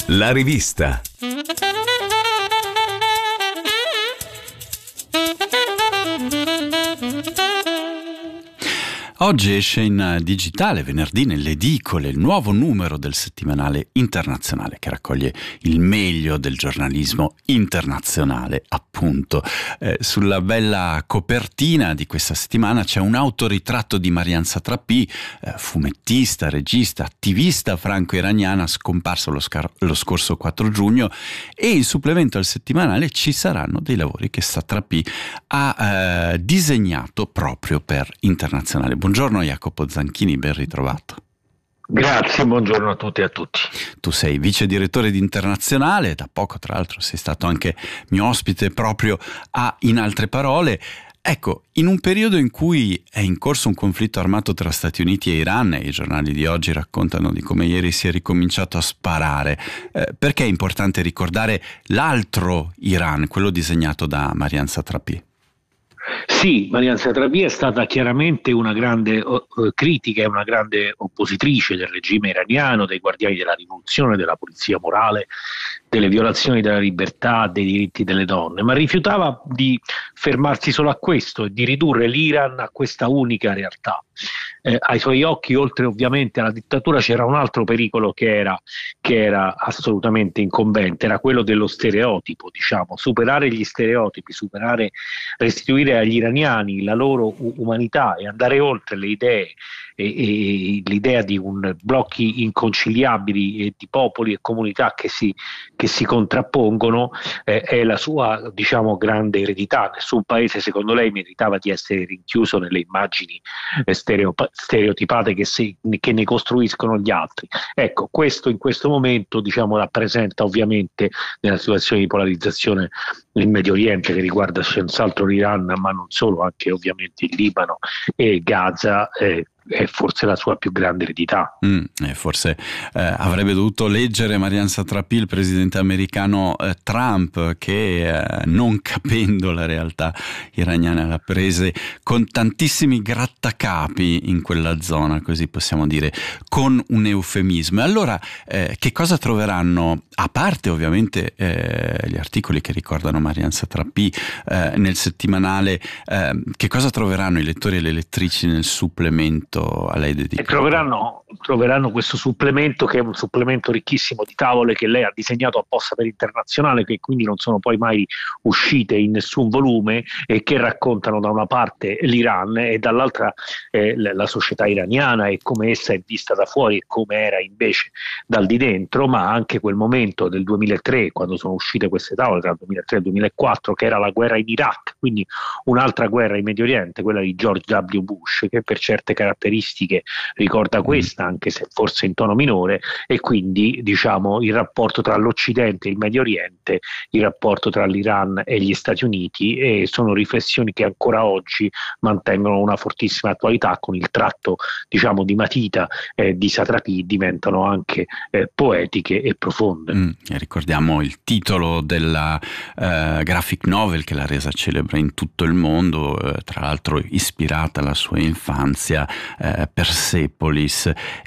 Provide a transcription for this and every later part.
La rivista. Oggi esce in digitale, venerdì, nelle edicole, il nuovo numero del settimanale internazionale che raccoglie il meglio del giornalismo internazionale, appunto. Sulla bella copertina di questa settimana c'è un autoritratto di Marian Satrapi, fumettista, regista, attivista franco-iraniana, scomparsa lo scorso 4 giugno, e in supplemento al settimanale ci saranno dei lavori che Satrapi ha disegnato proprio per Internazionale. Buongiorno Jacopo Zanchini, ben ritrovato. Grazie, buongiorno a tutti e a tutti. Tu sei vice direttore di Internazionale, da poco tra l'altro sei stato anche mio ospite proprio a In Altre Parole. Ecco, in un periodo in cui è in corso un conflitto armato tra Stati Uniti e Iran, e i giornali di oggi raccontano di come ieri si è ricominciato a sparare, perché è importante ricordare l'altro Iran, quello disegnato da Marian Satrapi? Sì, Marian Satrapi è stata chiaramente una grande critica e una grande oppositrice del regime iraniano, dei guardiani della rivoluzione, della polizia morale, delle violazioni della libertà, dei diritti delle donne, ma rifiutava di fermarsi solo a questo e di ridurre l'Iran a questa unica realtà. Ai suoi occhi, oltre ovviamente alla dittatura, c'era un altro pericolo che era assolutamente incombente, era quello dello stereotipo, diciamo, superare gli stereotipi, restituire agli iraniani la loro umanità e andare oltre le idee e l'idea di blocchi inconciliabili e di popoli e comunità che si contrappongono, è la sua, diciamo, grande eredità. Nessun paese, secondo lei, meritava di essere rinchiuso nelle immagini stereotipate che ne costruiscono gli altri. Ecco, questo in questo momento, diciamo, rappresenta ovviamente, nella situazione di polarizzazione in Medio Oriente, che riguarda senz'altro l'Iran, ma non solo, anche ovviamente il Libano e Gaza, è forse la sua più grande eredità. Forse avrebbe dovuto leggere Marian Satrapi il presidente americano Trump, che non capendo la realtà iraniana l'ha prese con tantissimi grattacapi in quella zona, così possiamo dire, con un eufemismo. E allora che cosa troveranno, a parte ovviamente gli articoli che ricordano Marian Satrapi nel settimanale, che cosa troveranno i lettori e le lettrici nel supplemento a lei dedicato? Troveranno questo supplemento, che è un supplemento ricchissimo di tavole che lei ha disegnato apposta per Internazionale, che quindi non sono poi mai uscite in nessun volume, e che raccontano da una parte l'Iran e dall'altra la società iraniana e come essa è vista da fuori e come era invece dal di dentro, ma anche quel momento del 2003, quando sono uscite queste tavole tra il 2003 e il 2004, che era la guerra in Iraq, quindi un'altra guerra in Medio Oriente, quella di George W. Bush, che per certe caratteristiche ricorda questa, anche se forse in tono minore, e quindi, diciamo, il rapporto tra l'Occidente e il Medio Oriente, il rapporto tra l'Iran e gli Stati Uniti, e sono riflessioni che ancora oggi mantengono una fortissima attualità. Con il tratto, diciamo, di matita di Satrapi diventano anche poetiche e profonde. Ricordiamo il titolo della graphic novel che l'ha resa celebre in tutto il mondo, tra l'altro ispirata alla sua infanzia, Persepolis,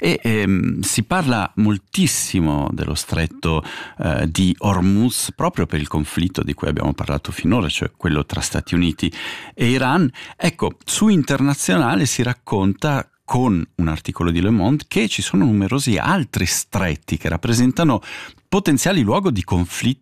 e si parla moltissimo dello stretto di Hormuz proprio per il conflitto di cui abbiamo parlato finora, cioè quello tra Stati Uniti e Iran. Ecco, su Internazionale si racconta, con un articolo di Le Monde, che ci sono numerosi altri stretti che rappresentano potenziali luoghi di conflitto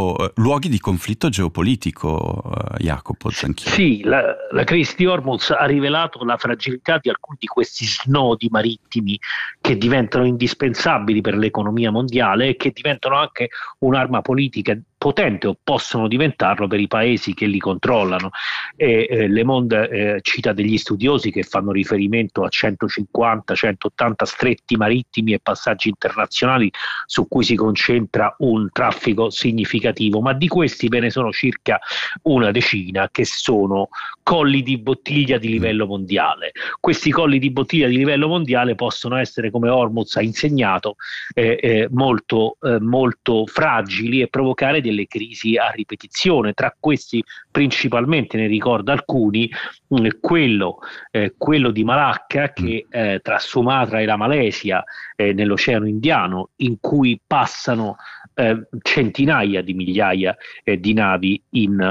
geopolitico, Jacopo Zanchini. Sì, la crisi di Hormuz ha rivelato la fragilità di alcuni di questi snodi marittimi che diventano indispensabili per l'economia mondiale e che diventano anche un'arma politica potente, o possono diventarlo, per i paesi che li controllano. Le Monde cita degli studiosi che fanno riferimento a 150-180 stretti marittimi e passaggi internazionali su cui si concentra un traffico significativo, ma di questi ve ne sono circa una decina che sono colli di bottiglia di livello mondiale. Questi colli di bottiglia di livello mondiale possono essere, come Hormuz ha insegnato, molto fragili e provocare delle crisi a ripetizione. Tra questi principalmente ne ricordo alcuni, quello di Malacca, che tra Sumatra e la Malesia, nell'Oceano Indiano, in cui passano centinaia di migliaia di navi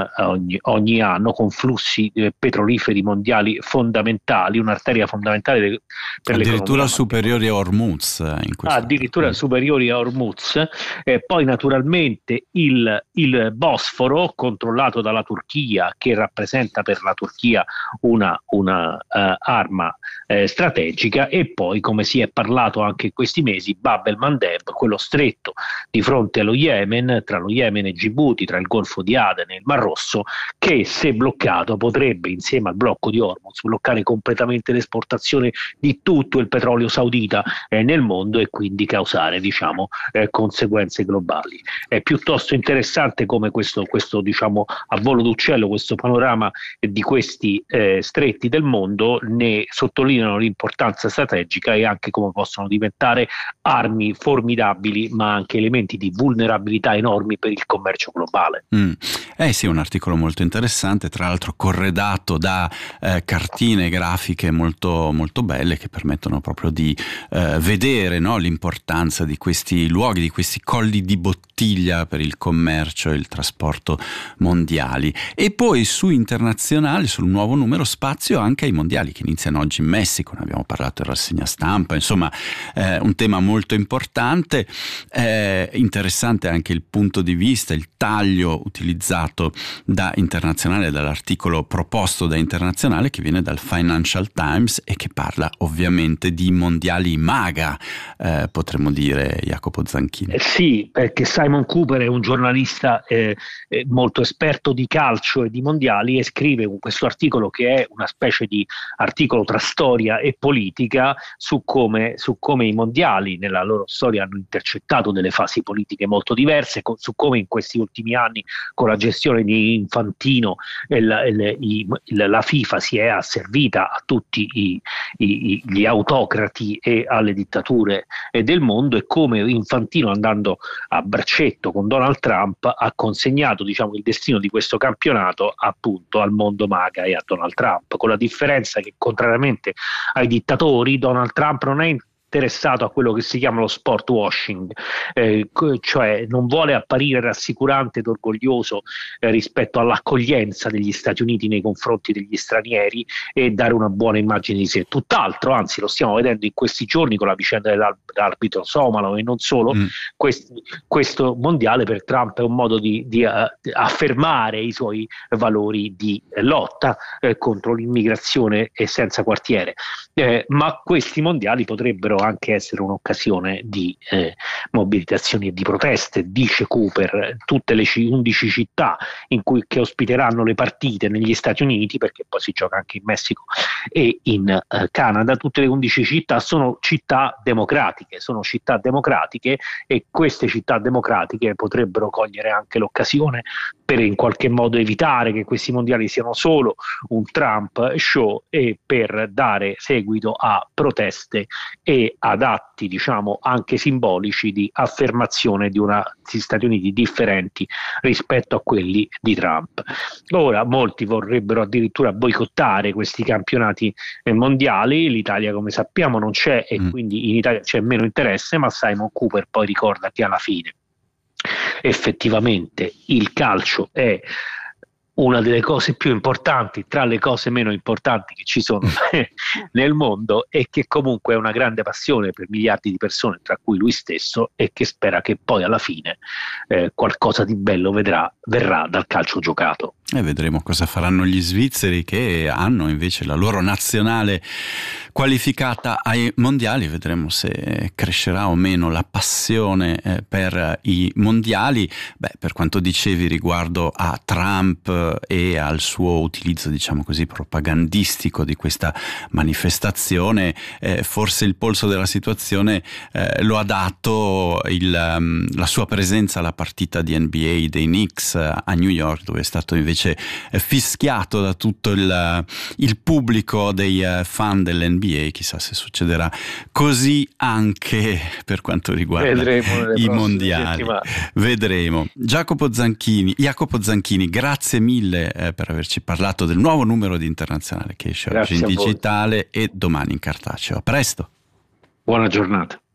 ogni anno, con flussi petroliferi mondiali fondamentali, un'arteria fondamentale per addirittura superiori a Hormuz in questo addirittura superiori a Hormuz. Poi naturalmente il Bosforo, controllato dalla Turchia, che rappresenta per la Turchia una arma strategica, e poi, come si è parlato anche in questi mesi, Bab el-Mandeb, quello stretto di fronte allo Yemen, tra lo Yemen e Gibuti, tra il Golfo di Aden e il Mar Rosso, che, se bloccato, potrebbe, insieme al blocco di Hormuz, bloccare completamente l'esportazione di tutto il petrolio saudita nel mondo, e quindi causare, diciamo, conseguenze globali. È piuttosto interessante come questo diciamo, a volo d'uccello, questo panorama di questi stretti del mondo ne sottolineano l'importanza strategica, e anche come possono diventare armi formidabili, ma anche elementi di vulnerabilità enormi per il commercio globale. Sì, un articolo molto interessante, tra l'altro corredato da cartine grafiche molto, molto belle, che permettono proprio di vedere, no, l'importanza di questi luoghi, di questi colli di bottiglia per il commercio e il trasporto mondiali. E poi su Internazionale, sul nuovo numero, spazio anche ai mondiali che iniziano oggi in Messico, ne abbiamo parlato in rassegna stampa, insomma un tema molto importante. Interessante anche il punto di vista, il taglio utilizzato da Internazionale, dall'articolo proposto da Internazionale, che viene dal Financial Times e che parla ovviamente di mondiali MAGA, potremmo dire, Jacopo Zanchini. Sì, perché Simon Cooper è un giornalista molto esperto di calcio e di mondiali, e scrive questo articolo, che è una specie di articolo tra storia e politica, su come i mondiali nella loro storia hanno intercettato delle fasi politiche molto diverse, su come in questi ultimi anni, con la gestione di Infantino, la FIFA si è asservita a tutti gli autocrati e alle dittature del mondo, e come Infantino, andando a braccetto con Donald Trump, ha consegnato, diciamo, il destino di questo campionato appunto al mondo MAGA e a Donald Trump, con la differenza che, contrariamente ai dittatori, Donald Trump non è interessato a quello che si chiama lo sport washing, cioè non vuole apparire rassicurante ed orgoglioso rispetto all'accoglienza degli Stati Uniti nei confronti degli stranieri e dare una buona immagine di sé. Tutt'altro, anzi, lo stiamo vedendo in questi giorni con la vicenda dell'arbitro somalo e non solo. Questo mondiale per Trump è un modo di affermare i suoi valori di lotta contro l'immigrazione senza quartiere, ma questi mondiali potrebbero anche essere un'occasione di mobilitazioni e di proteste, dice Cooper. Tutte le 11 città che ospiteranno le partite negli Stati Uniti, perché poi si gioca anche in Messico e in Canada, tutte le 11 città sono città democratiche, e queste città democratiche potrebbero cogliere anche l'occasione per in qualche modo evitare che questi mondiali siano solo un Trump show, e per dare seguito a proteste e ad atti, diciamo, anche simbolici di affermazione di di Stati Uniti differenti rispetto a quelli di Trump. Ora, molti vorrebbero addirittura boicottare questi campionati mondiali. L'Italia, come sappiamo, non c'è, e quindi in Italia c'è meno interesse, ma Simon Cooper poi ricorda che alla fine effettivamente il calcio è una delle cose più importanti tra le cose meno importanti che ci sono nel mondo, e che comunque è una grande passione per miliardi di persone, tra cui lui stesso, e che spera che poi alla fine qualcosa di bello verrà dal calcio giocato. E vedremo cosa faranno gli svizzeri, che hanno invece la loro nazionale qualificata ai mondiali. Vedremo se crescerà o meno la passione per i mondiali. Per quanto dicevi riguardo a Trump e al suo utilizzo, diciamo così, propagandistico di questa manifestazione, forse il polso della situazione lo ha dato la sua presenza alla partita di NBA dei Knicks a New York, dove è stato invece invece fischiato da tutto il pubblico dei fan dell'NBA. Chissà se succederà così anche per quanto riguarda i mondiali. Vedremo. Jacopo Zanchini, grazie mille per averci parlato del nuovo numero di Internazionale che esce oggi in digitale e domani in cartaceo. A presto. Buona giornata.